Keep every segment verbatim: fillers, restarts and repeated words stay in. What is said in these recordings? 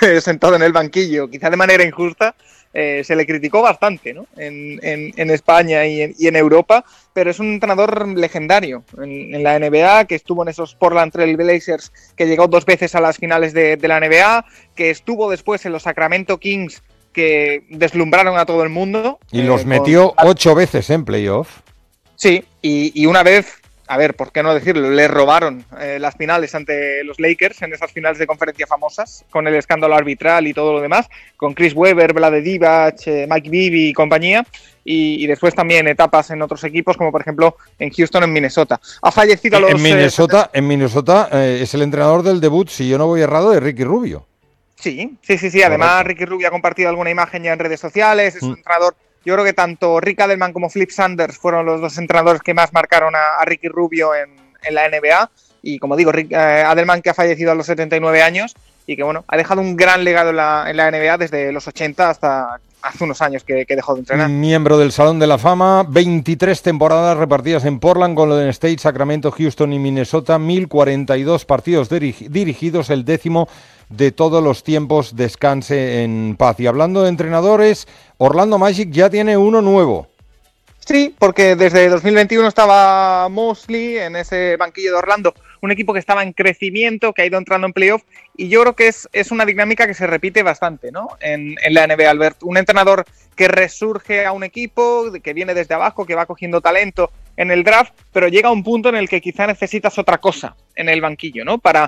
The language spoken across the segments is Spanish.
sentado en el banquillo, quizá de manera injusta, eh, se le criticó bastante, ¿no? en, en, en España y en, y en Europa, pero es un entrenador legendario en, en la N B A, que estuvo en esos Portland Trail Blazers, que llegó dos veces a las finales de, de la N B A, que estuvo después en los Sacramento Kings, que deslumbraron a todo el mundo. Y eh, los metió con... ocho veces en playoff. Sí, y, y una vez... A ver, ¿por qué no decirlo? Le robaron eh, las finales ante los Lakers en esas finales de conferencia famosas, con el escándalo arbitral y todo lo demás, con Chris Webber, Vlade Divac, eh, Mike Bibby y compañía, y, y después también etapas en otros equipos, como por ejemplo en Houston, en Minnesota. Ha fallecido a los... En Minnesota, eh, en Minnesota eh, es el entrenador del debut, si yo no voy errado, de Ricky Rubio. Sí, sí, sí, sí. Además, correcto. Ricky Rubio ha compartido alguna imagen ya en redes sociales, es un mm. entrenador... Yo creo que tanto Rick Adelman como Flip Sanders fueron los dos entrenadores que más marcaron a, a Ricky Rubio en, en la N B A. Y como digo, Rick, eh, Adelman, que ha fallecido a los setenta y nueve años y que bueno, ha dejado un gran legado en la, en la N B A desde los ochenta hasta hace unos años que, que dejó de entrenar. Miembro del Salón de la Fama, veintitrés temporadas repartidas en Portland, Golden State, Sacramento, Houston y Minnesota, mil cuarenta y dos partidos dirigi- dirigidos, el décimo de todos los tiempos. Descanse en paz. Y hablando de entrenadores, Orlando Magic ya tiene uno nuevo. Sí, porque desde dos mil veintiuno estaba Mosley en ese banquillo de Orlando, un equipo que estaba en crecimiento, que ha ido entrando en playoff, y yo creo que es, es una dinámica que se repite bastante, ¿no? En, en la N B A, Albert. Un entrenador que resurge a un equipo, que viene desde abajo, que va cogiendo talento en el draft, pero llega a un punto en el que quizá necesitas otra cosa en el banquillo, ¿no? Para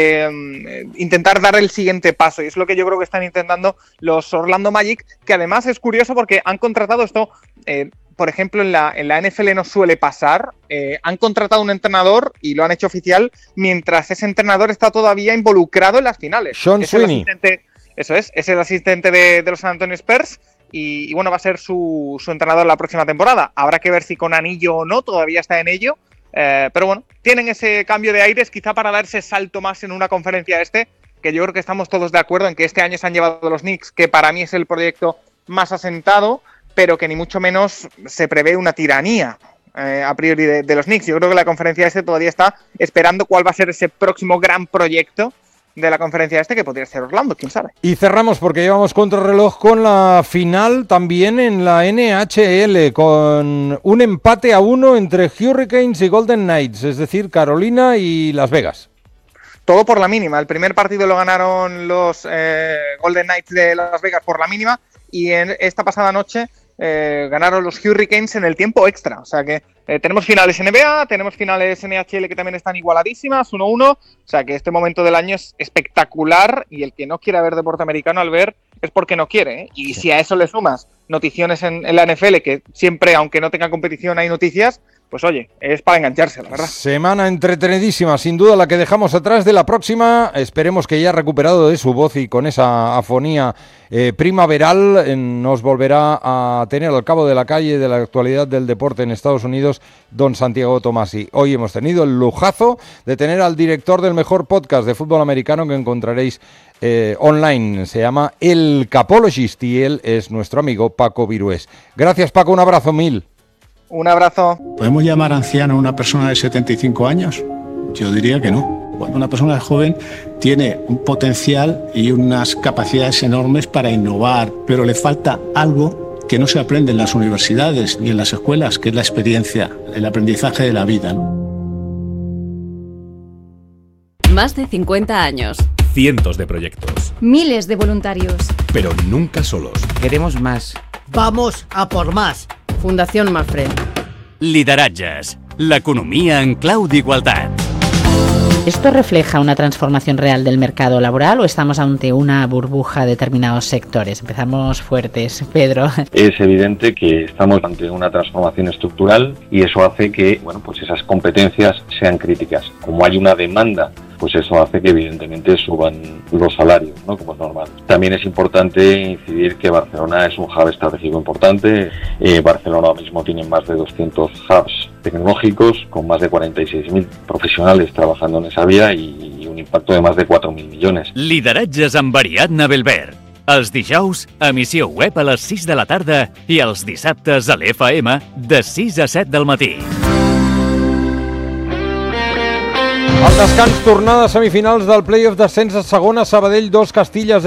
eh, intentar dar el siguiente paso, y es lo que yo creo que están intentando los Orlando Magic, que además es curioso porque han contratado esto... Eh, por ejemplo, en la, en la N F L no suele pasar, eh, han contratado un entrenador y lo han hecho oficial mientras ese entrenador está todavía involucrado en las finales. Sean es Sweeney. Eso es, es el asistente de, de los San Antonio Spurs y, y bueno, va a ser su, su entrenador la próxima temporada. Habrá que ver si con anillo o no, todavía está en ello, eh, pero bueno, tienen ese cambio de aires quizá para dar ese salto más en una conferencia este, que yo creo que estamos todos de acuerdo en que este año se han llevado los Knicks, que para mí es el proyecto más asentado, pero que ni mucho menos se prevé una tiranía eh, a priori de, de los Knicks. Yo creo que la conferencia este todavía está esperando cuál va a ser ese próximo gran proyecto de la conferencia este, que podría ser Orlando, quién sabe. Y cerramos porque llevamos contrarreloj con la final también en la N H L, con un empate a uno entre Hurricanes y Golden Knights, es decir, Carolina y Las Vegas. Todo por la mínima. El primer partido lo ganaron los eh, Golden Knights de Las Vegas por la mínima, y en esta pasada noche Eh, ganaron los Hurricanes en el tiempo extra. O sea que eh, tenemos finales N B A, tenemos finales N H L que también están igualadísimas, uno uno. O sea que este momento del año es espectacular, y el que no quiera ver deporte americano al ver es porque no quiere, ¿eh? Y si a eso le sumas noticiones en, en la N F L, que siempre, aunque no tenga competición, hay noticias, pues oye, es para engancharse, la verdad. Semana entretenidísima, sin duda la que dejamos atrás. De la próxima, esperemos que ya recuperado de su voz y con esa afonía eh, primaveral, eh, nos volverá a tener al cabo de la calle de la actualidad del deporte en Estados Unidos, don Santiago Tomasi. Hoy hemos tenido el lujazo de tener al director del mejor podcast de fútbol americano que encontraréis eh, online. Se llama El Capologist y él es nuestro amigo Paco Virués. Gracias, Paco, un abrazo mil. Un abrazo. ¿Podemos llamar anciano a una persona de setenta y cinco años? Yo diría que no. Cuando una persona joven tiene un potencial y unas capacidades enormes para innovar, pero le falta algo que no se aprende en las universidades ni en las escuelas, que es la experiencia, el aprendizaje de la vida, ¿no? Más de cincuenta años. Cientos de proyectos. Miles de voluntarios. Pero nunca solos. Queremos más. Vamos a por más. Fundación Mafre. Lideratges, l'economia en clau d'igualtat. ¿Esto refleja una transformación real del mercado laboral o estamos ante una burbuja de determinados sectores? Empezamos fuertes, Pedro. Es evidente que estamos ante una transformación estructural y eso hace que, bueno, pues esas competencias sean críticas. Como hay una demanda, pues eso hace que evidentemente suban los salarios, ¿no? Como es normal. También es importante incidir que Barcelona es un hub estratégico importante. Eh, Barcelona ahora mismo tiene más de doscientos hubs tecnológicos con más de cuarenta y seis mil profesionales trabajando en esa vía y, y un impacto de más de cuatro mil millones. Lideratges amb Ariadna Belver. Els dijous, emissió web a les sis de la tarda i els dissabtes a l'F M de sis a set del matí. Al descans, tornada a semifinals del play-off d'ascens a segona, Sabadell dos, Castillas